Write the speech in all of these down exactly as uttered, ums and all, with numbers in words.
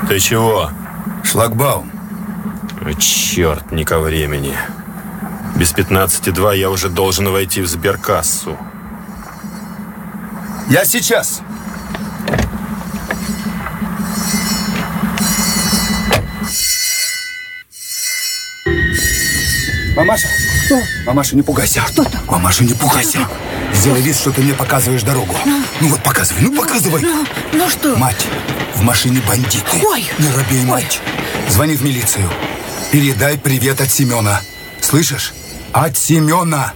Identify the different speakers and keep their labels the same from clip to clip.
Speaker 1: Ты чего?
Speaker 2: Шлагбаум.
Speaker 1: О, черт, не ко времени. Без пятнадцати два я уже должен войти в сберкассу.
Speaker 2: Я сейчас. Мамаша.
Speaker 3: Что?
Speaker 2: Мамаша, не пугайся.
Speaker 3: Что там?
Speaker 2: Мамаша, не пугайся. Сделай вид, что ты мне показываешь дорогу. Ну, ну вот показывай, ну показывай.
Speaker 3: Ну, ну что?
Speaker 2: Мать, в машине бандиты.
Speaker 3: Ой.
Speaker 2: Не робей, мать. Звони в милицию. Передай привет от Семена. Слышишь? От Семена.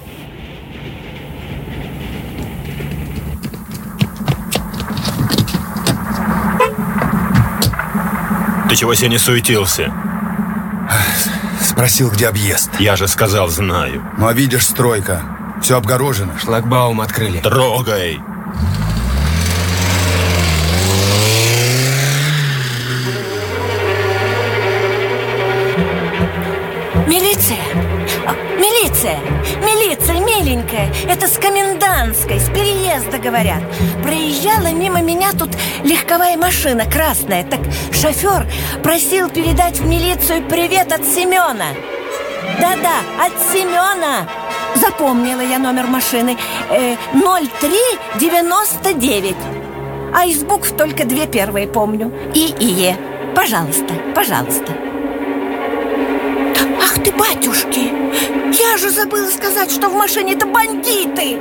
Speaker 1: Ты чего себе не суетился?
Speaker 2: Спросил, где объезд.
Speaker 1: Я же сказал, знаю.
Speaker 2: Ну, а видишь, стройка. Все обгорожено.
Speaker 4: Шлагбаум открыли.
Speaker 1: Трогай.
Speaker 3: Милиция! Милиция! Милиция, миленькая! Это с Комендантской, с переезда, говорят. Проезжала мимо меня тут легковая машина красная. Так шофер просил передать в милицию привет от Семена. Да-да, от Семена. Запомнила я номер машины. э, ноль три девяносто девять. А из букв только две первые помню. И и Е. Пожалуйста, пожалуйста. Ах ты, батюшки! Я же забыла сказать, что в машине-то бандиты!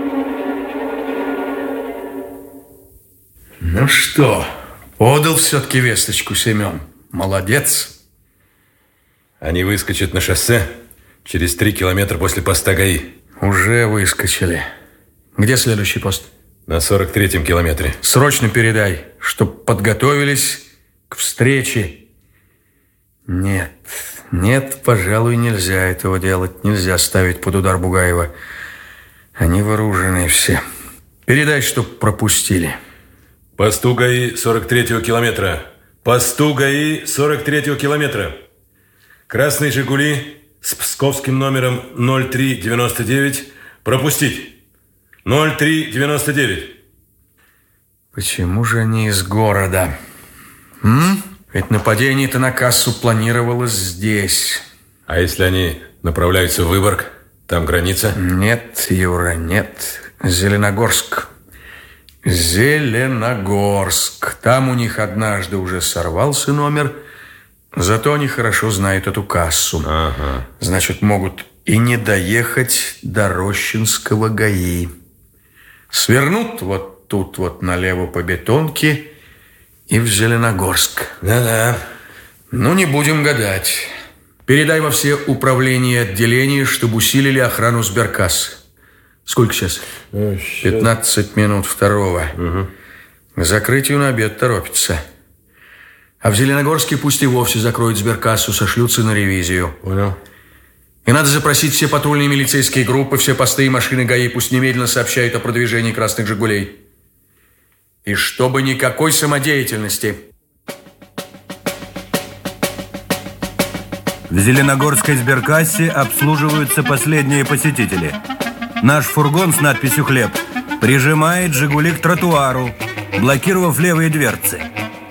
Speaker 5: Ну что, подал все-таки весточку Семен. Молодец.
Speaker 4: Они выскочат на шоссе через три километра после поста ГАИ.
Speaker 5: Уже выскочили. Где следующий пост?
Speaker 4: На сорок третьем километре.
Speaker 5: Срочно передай, чтоб подготовились к встрече. Нет, нет, пожалуй, нельзя этого делать. Нельзя ставить под удар Бугаева. Они вооружены все. Передай, чтоб пропустили.
Speaker 4: Посту ГАИ сорок третьего километра. Посту ГАИ сорок третьего километра. Красный «Жигули» с псковским номером ноль три девяносто девять. Пропустить. ноль три девяносто девять.
Speaker 5: Почему же они из города? М? Ведь нападение-то на кассу планировалось здесь.
Speaker 4: А если они направляются в Выборг? Там граница?
Speaker 5: Нет, Юра, нет. Зеленогорск. Зеленогорск. Там у них однажды уже сорвался номер. Зато они хорошо знают эту кассу.
Speaker 4: Ага.
Speaker 5: Значит, могут и не доехать до Рощинского ГАИ. Свернут вот тут вот налево по Бетонке и в Зеленогорск.
Speaker 4: Да-да.
Speaker 5: Ну, не будем гадать. Передай во все управления и отделения, чтобы усилили охрану сберкассы. Сколько сейчас? пятнадцать минут второго.
Speaker 4: Угу.
Speaker 5: К закрытию на обед торопится. А в Зеленогорске пусть и вовсе закроют сберкассу, сошлются на ревизию.
Speaker 4: Понял.
Speaker 5: И надо запросить все патрульные милицейские группы, все посты и машины ГАИ, пусть немедленно сообщают о продвижении красных «Жигулей». И чтобы никакой самодеятельности.
Speaker 6: В Зеленогорской сберкассе обслуживаются последние посетители. Наш фургон с надписью «Хлеб» прижимает «Жигули» к тротуару, блокировав левые дверцы.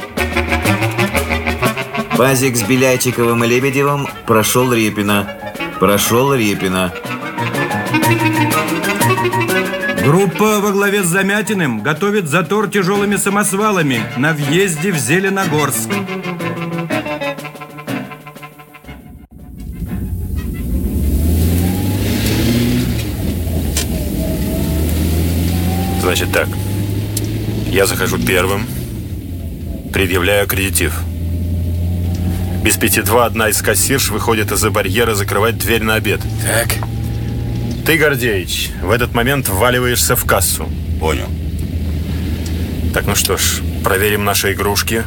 Speaker 7: Пазик с Белячиковым и Лебедевым прошел Репина. Прошел Репина.
Speaker 6: Группа во главе с Замятиным готовит затор тяжелыми самосвалами на въезде в Зеленогорск.
Speaker 1: Значит так. Я захожу первым, предъявляю аккредитив. Без пяти два одна из кассирш выходит из-за барьера закрывать дверь на обед.
Speaker 4: Так.
Speaker 1: Ты, Гордеич, в этот момент вваливаешься в кассу.
Speaker 2: Понял.
Speaker 1: Так, ну что ж, проверим наши игрушки.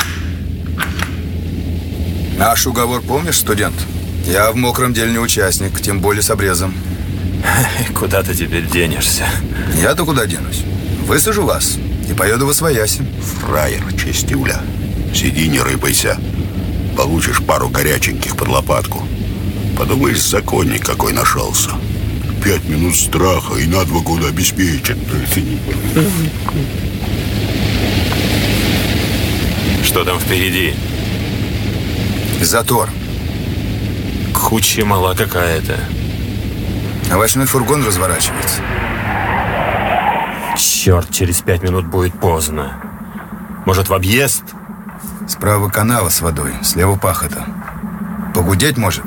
Speaker 2: Наш уговор помнишь, студент? Я в мокром деле не участник, тем более с обрезом.
Speaker 1: Куда ты теперь денешься?
Speaker 2: Я-то куда денусь? Высажу вас и поеду восвояси.
Speaker 8: Фраер, чистюля. Сиди, не рыпайся. Получишь пару горяченьких под лопатку. Подумаешь, законник какой нашелся. Пять минут страха и на два года обеспечен.
Speaker 1: Что там впереди?
Speaker 2: Затор.
Speaker 1: Куча мала какая-то.
Speaker 2: Овощной фургон разворачивается.
Speaker 1: Черт, через пять минут будет поздно. Может, в объезд?
Speaker 2: Справа канава с водой, слева пахота. Погудеть может?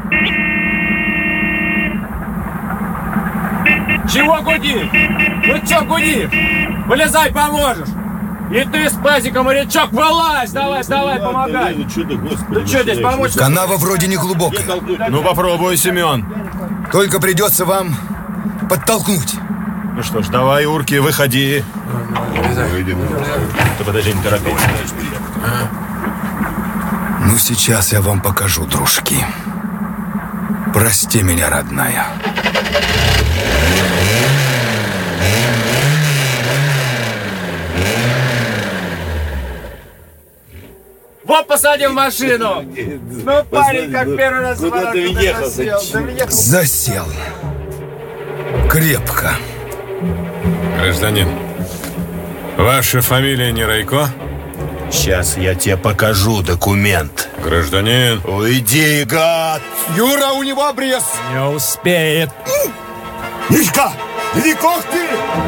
Speaker 9: Чего гудишь? Ну чё гудишь? Вылезай, поможешь. И ты с пазиком, морячок, вылазь! Давай, давай, помогай! Ну что здесь помочь?
Speaker 2: Канава вроде не глубокая.
Speaker 1: Ну попробуй, Семен.
Speaker 2: Только придется вам подтолкнуть.
Speaker 1: Ну что ж, давай, урки, выходи. Ты подожди, не торопись.
Speaker 2: Ну, сейчас я вам покажу, дружки. Прости меня, родная.
Speaker 9: Вот посадим в машину. Ну, парень, как первый раз в вороту засел.
Speaker 2: Засел. Крепко.
Speaker 4: Гражданин, ваша фамилия не Райко?
Speaker 1: Сейчас я тебе покажу документ.
Speaker 4: Гражданин.
Speaker 1: Уйди, гад!
Speaker 2: Юра, у него обрез.
Speaker 9: Не успеет.
Speaker 2: Мишка, далеко ты?